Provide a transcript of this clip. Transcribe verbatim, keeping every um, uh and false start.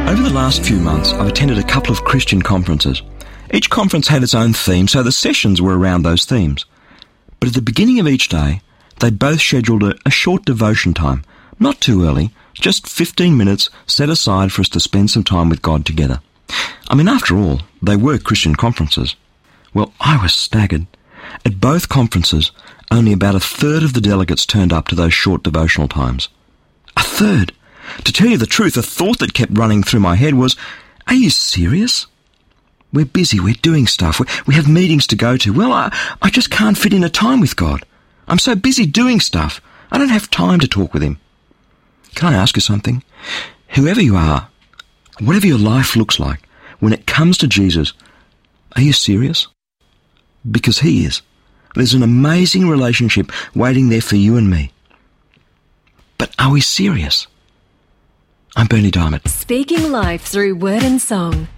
Over the last few months, I've attended a couple of Christian conferences. Each conference had its own theme, so the sessions were around those themes. But at the beginning of each day, they both scheduled a, a short devotion time. Not too early, just fifteen minutes set aside for us to spend some time with God together. I mean, after all, they were Christian conferences. Well, I was staggered. At both conferences, only about a third of the delegates turned up to those short devotional times. A third! To tell you the truth, a thought that kept running through my head was, are you serious? We're busy, we're doing stuff, we, we have meetings to go to. Well, I, I just can't fit in a time with God. I'm so busy doing stuff, I don't have time to talk with Him. Can I ask you something? Whoever you are, whatever your life looks like, when it comes to Jesus, are you serious? Because He is. There's an amazing relationship waiting there for you and me. But are we serious? I'm Bernie Diamond. Speaking life through word and song.